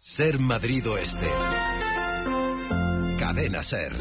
Ser Madrid Oeste. Cadena Ser.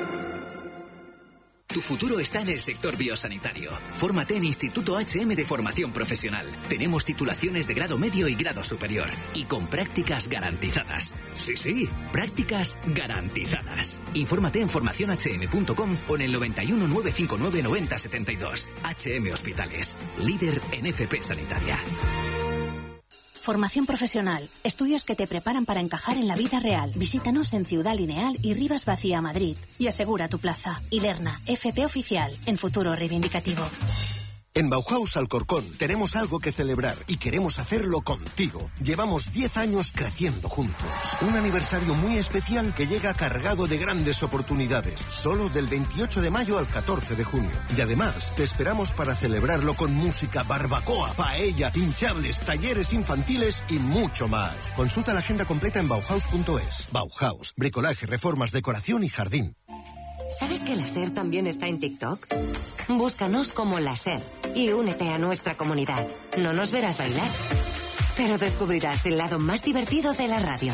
Tu futuro está en el sector biosanitario. Fórmate en Instituto HM de Formación Profesional. Tenemos titulaciones de grado medio y grado superior. Y con prácticas garantizadas. Sí, prácticas garantizadas. Infórmate en formacionhm.com o en el 91 959 9072. HM Hospitales. Líder en FP Sanitaria. Formación profesional. Estudios que te preparan para encajar en la vida real. Visítanos en Ciudad Lineal y Rivas Vacía, Madrid. Y asegura tu plaza. Ilerna, FP Oficial, en futuro reivindicativo. En Bauhaus Alcorcón tenemos algo que celebrar y queremos hacerlo contigo. Llevamos 10 años creciendo juntos. Un aniversario muy especial que llega cargado de grandes oportunidades. Solo del 28 de mayo al 14 de junio. Y además te esperamos para celebrarlo con música, barbacoa, paella, hinchables, talleres infantiles y mucho más. Consulta la agenda completa en Bauhaus.es. Bauhaus, bricolaje, reformas, decoración y jardín. ¿Sabes que la SER también está en TikTok? Búscanos como la SER y únete a nuestra comunidad. No nos verás bailar, pero descubrirás el lado más divertido de la radio.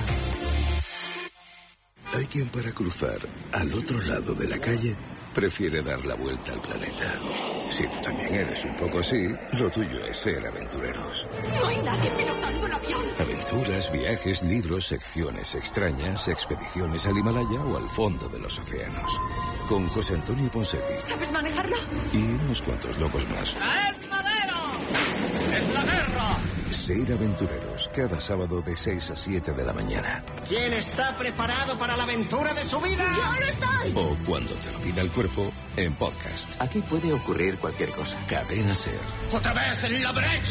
Hay quien para cruzar al otro lado de la calle prefiere dar la vuelta al planeta. Si tú también eres un poco así, lo tuyo es ser aventureros. No hay nadie pilotando un avión. Aventuras, viajes, libros, secciones extrañas, expediciones al Himalaya o al fondo de los océanos. Con José Antonio Ponseti. ¿Sabes manejarlo? Y unos cuantos locos más. ¡Traed madera! ¡Es la guerra! Ser aventureros, cada sábado de 6 a 7 de la mañana. ¿Quién está preparado para la aventura de su vida? ¡Yo lo estoy! O cuando te lo pida el cuerpo, en podcast. Aquí puede ocurrir cualquier cosa. Cadena Ser. ¡Otra vez en la brecha!